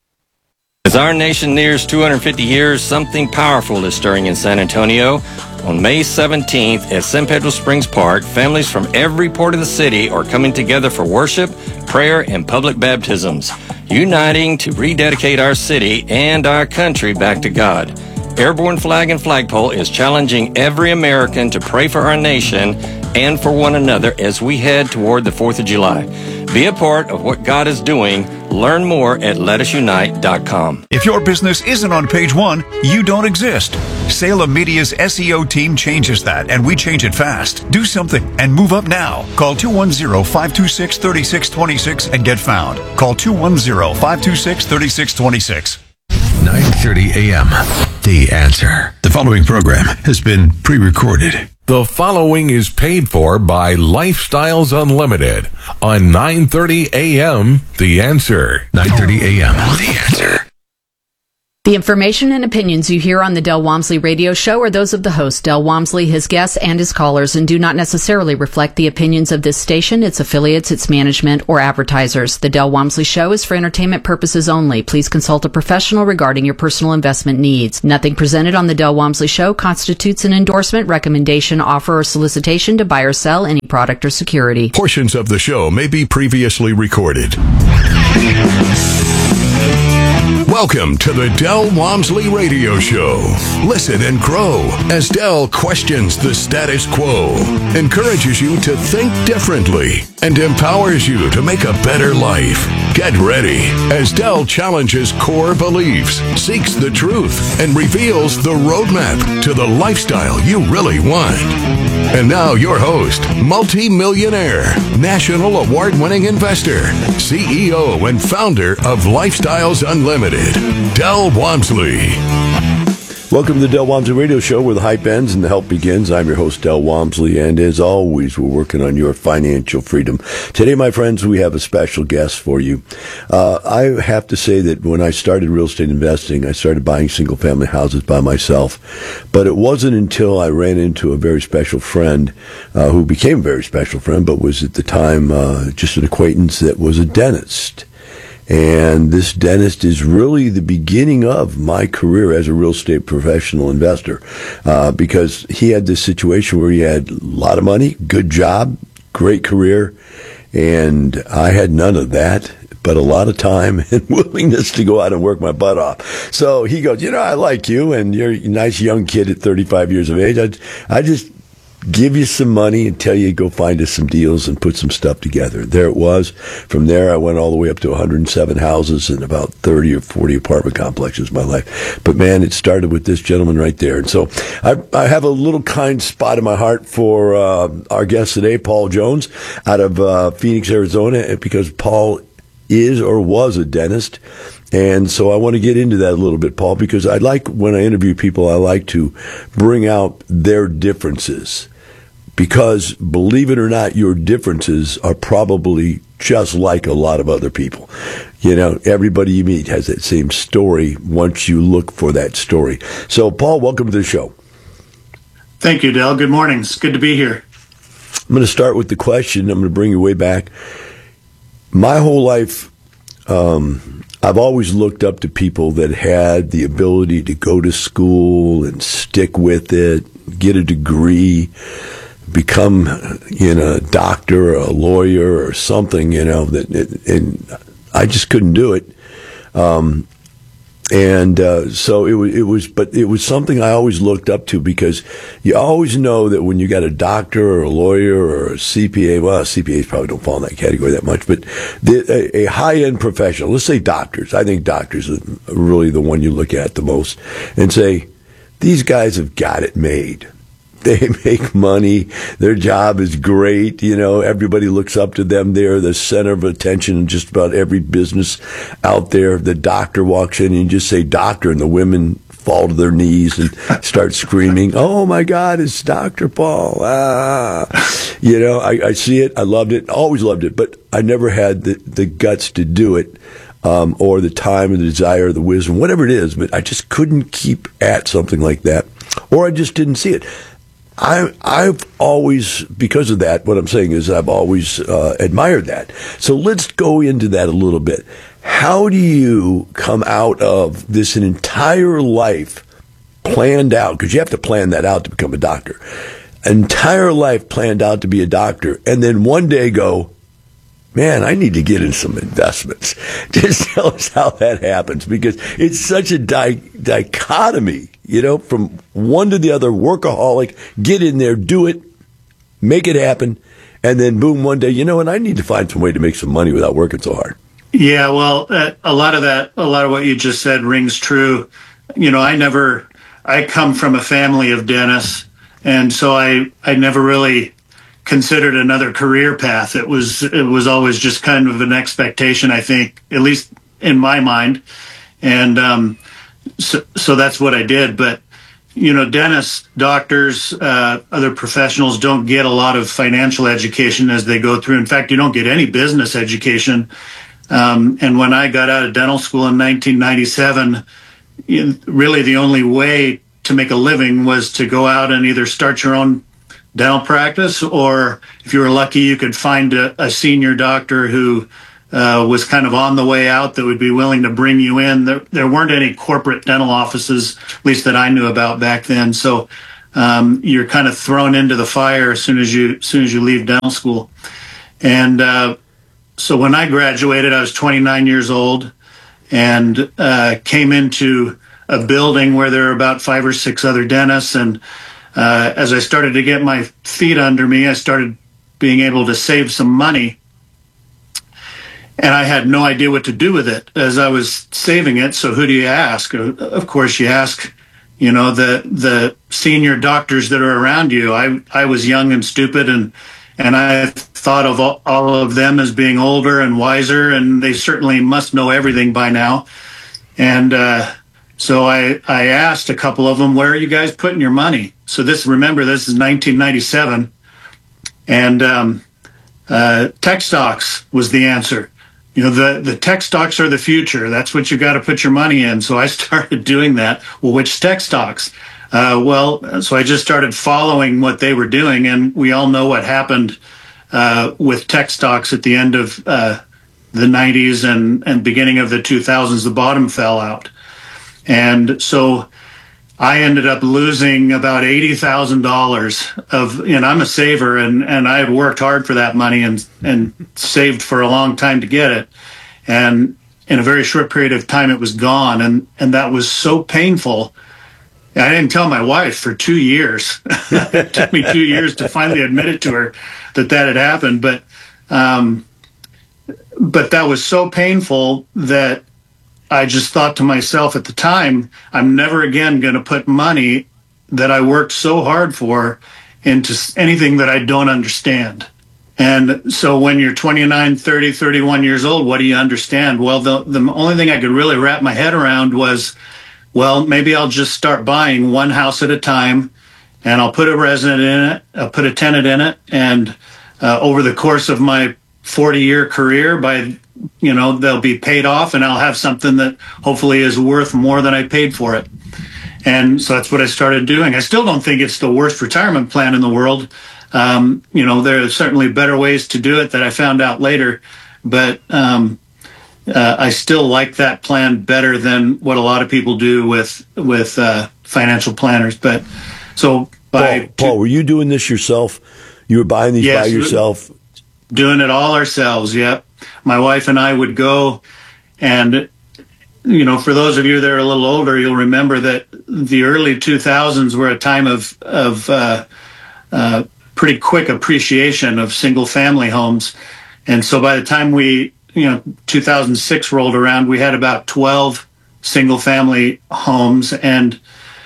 As our nation nears 250 years, something powerful is stirring in San Antonio. On May 17th at San Pedro Springs Park, families from every port of the city are coming together for worship, prayer, and public baptisms, uniting to rededicate our city and our country back to God. Airborne Flag and Flagpole is challenging every American to pray for our nation and for one another as we head toward the 4th of July. Be a part of what God is doing. Learn more at letasunite.com. If your business isn't on page 1, you don't exist. Salem Media's SEO team changes that, and we change it fast. Do something and move up now. Call 210-526-3626 and get found. Call 210-526-3626. 9:30 a.m. The Answer. The following program has been pre-recorded. The following is paid for by Lifestyles Unlimited on 9:30 a.m. The Answer. 9:30 a.m. The Answer. The information and opinions you hear on the Del Walmsley radio show are those of the host, Del Walmsley, his guests, and his callers, and do not necessarily reflect the opinions of this station, its affiliates, its management, or advertisers. The Del Walmsley show is for entertainment purposes only. Please consult a professional regarding your personal investment needs. Nothing presented on the Del Walmsley show constitutes an endorsement, recommendation, offer, or solicitation to buy or sell any product or security. Portions of the show may be previously recorded. Welcome to the Del Walmsley Radio Show. Listen and grow as Del questions the status quo, encourages you to think differently, and empowers you to make a better life. Get ready as Del challenges core beliefs, seeks the truth, and reveals the roadmap to the lifestyle you really want. And now your host, multi-millionaire, national award-winning investor, CEO and founder of Lifestyles Unlimited, Del Walmsley. Welcome to the Del Walmsley Radio Show, where the hype ends and the help begins. I'm your host, Del Walmsley, and as always, we're working on your financial freedom. Today, my friends, we have a special guest for you. I have to say that when I started real estate investing, I started buying single-family houses by myself, but it wasn't until I ran into a very special friend, who became a very special friend, but was at the time just an acquaintance that was a dentist. And this dentist is really the beginning of my career as a real estate professional investor, because he had this situation where he had a lot of money, good job, great career, and I had none of that, but a lot of time and willingness to go out and work my butt off. So he goes, I like you, and you're a nice young kid at 35 years of age. I just give you some money and tell you to go find us some deals and put some stuff together. There it was. From there, I went all the way up to 107 houses and about 30 or 40 apartment complexes in my life. But man, it started with this gentleman right there. And so I have a little kind spot in my heart for our guest today, Paul Jones, out of Phoenix, Arizona, because Paul is or was a dentist. And so I want to get into that a little bit, Paul, because I like, when I interview people, I like to bring out their differences. Because, believe it or not, your differences are probably just like a lot of other people. Everybody you meet has that same story once you look for that story. So, Paul, welcome to the show. Thank you, Del. Good morning. It's good to be here. I'm going to start with the question. I'm going to bring you way back. My whole life, I've always looked up to people that had the ability to go to school and stick with it, get a degree, become, a doctor or a lawyer or something, and I just couldn't do it. So it was something I always looked up to, because you always know that when you got a doctor or a lawyer or a CPA, well, CPAs probably don't fall in that category that much, but a high-end professional, let's say doctors. I think doctors are really the one you look at the most and say, these guys have got it made. They make money. Their job is great. Everybody looks up to them. They're the center of attention in just about every business out there. The doctor walks in and you just say doctor, and the women fall to their knees and start screaming, oh my God, it's Dr. Paul. I see it. I loved it. Always loved it. But I never had the guts to do it. Or the time and the desire or the wisdom, whatever it is, but I just couldn't keep at something like that. Or I just didn't see it. I've always, because of that, what I'm saying is I've always admired that. So let's go into that a little bit. How do you come out of this an entire life planned out, because you have to plan that out to become a doctor, an entire life planned out to be a doctor, and then one day go, man, I need to get in some investments. Just tell us how that happens, because it's such a dichotomy, from one to the other. Workaholic, get in there, do it, make it happen, and then boom, one day, and I need to find some way to make some money without working so hard. Yeah, well, a lot of what you just said rings true. I I come from a family of dentists, and so I never really considered another career path. It was always just kind of an expectation, I think, at least in my mind. And so that's what I did. But, dentists, doctors, other professionals don't get a lot of financial education as they go through. In fact, you don't get any business education. And when I got out of dental school in 1997, really the only way to make a living was to go out and either start your own dental practice, or if you were lucky, you could find a senior doctor who was kind of on the way out that would be willing to bring you in. There weren't any corporate dental offices, at least that I knew about back then. So you're kind of thrown into the fire as soon as you leave dental school. And so when I graduated, I was 29 years old and came into a building where there were about 5 or 6 other dentists. And as I started to get my feet under me, I started being able to save some money. And I had no idea what to do with it as I was saving it. So who do you ask? Of course, you ask, the senior doctors that are around you. I was young and stupid, and I thought of all of them as being older and wiser, and they certainly must know everything by now. And so I asked a couple of them, where are you guys putting your money? So this is 1997, and tech stocks was the answer. The tech stocks are the future. That's what you got to put your money in. So I started doing that. Well, which tech stocks? So I just started following what they were doing, and we all know what happened with tech stocks at the end of the 90s and beginning of the 2000s. The bottom fell out. And so I ended up losing about $80,000 and I'm a saver, and I had worked hard for that money and saved for a long time to get it. And in a very short period of time, it was gone. And that was so painful. I didn't tell my wife for 2 years. It took me 2 years to finally admit it to her that had happened. But that was so painful that I just thought to myself at the time, I'm never again going to put money that I worked so hard for into anything that I don't understand. And so when you're 29, 30, 31 years old, what do you understand? Well, the only thing I could really wrap my head around was, well, maybe I'll just start buying one house at a time, and I'll put a resident in it, I'll put a tenant in it, and over the course of my 40-year career, they'll be paid off, and I'll have something that hopefully is worth more than I paid for it. And so that's what I started doing. I still don't think it's the worst retirement plan in the world. There are certainly better ways to do it that I found out later, but I still like that plan better than what a lot of people do with financial planners. But so Paul, were you doing this yourself? You were buying these by yourself? Doing it all ourselves, yep. My wife and I would go, and, for those of you that are a little older, you'll remember that the early 2000s were a time of pretty quick appreciation of single-family homes. And so by the time 2006 rolled around, we had about 12 single-family homes, and,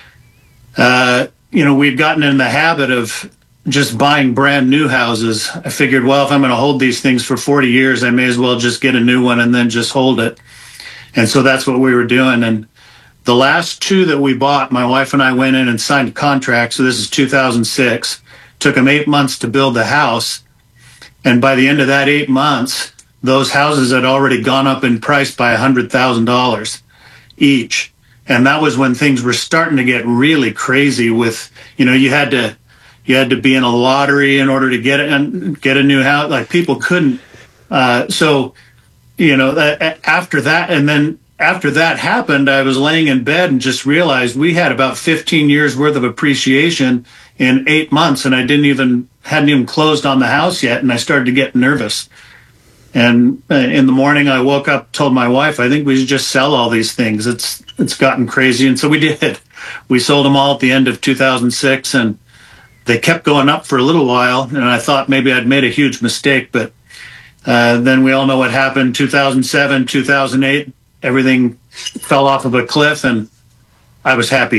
we'd gotten in the habit of just buying brand new houses. I figured, well, if I'm going to hold these things for 40 years, I may as well just get a new one and then just hold it. And so that's what we were doing. And the last 2 that we bought, my wife and I went in and signed a contract. So this is 2006. Took them 8 months to build the house. And by the end of that 8 months, those houses had already gone up in price by $100,000 each. And that was when things were starting to get really crazy with, you had to be in a lottery in order to get a new house. Like, people couldn't. After that, and then after that happened, I was laying in bed and just realized we had about 15 years worth of appreciation in 8 months, and hadn't even closed on the house yet. And I started to get nervous. And in the morning, I woke up, told my wife, I think we should just sell all these things. It's gotten crazy. And so we did. We sold them all at the end of 2006, and they kept going up for a little while, and I thought maybe I'd made a huge mistake, but then we all know what happened. 2007, 2008, everything fell off of a cliff, and I was happy.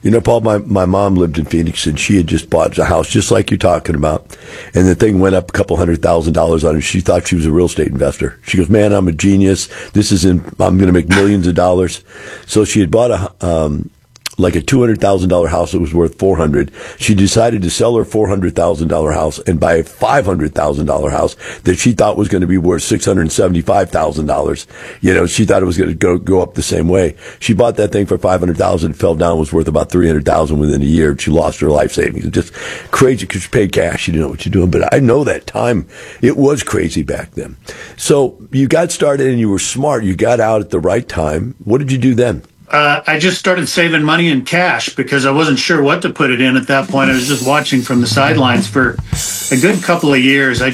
You know, Paul, my mom lived in Phoenix, and she had just bought a house just like you're talking about, and the thing went up a couple $100,000 on her. She thought she was a real estate investor. She goes, "Man, I'm a genius. I'm going to make millions of dollars." So she had bought a $200,000 house that was worth $400,000. She decided to sell her $400,000 house and buy a $500,000 house that she thought was going to be worth $675,000. You know, she thought it was going to go up the same way. She bought that thing for $500,000, fell down, was worth about $300,000 within a year. She lost her life savings. It's just crazy because she paid cash. She didn't know what you're doing. But I know that time, it was crazy back then. So you got started and you were smart. You got out at the right time. What did you do then? I just started saving money in cash because I wasn't sure what to put it in at that point. I was just watching from the sidelines for a good couple of years. I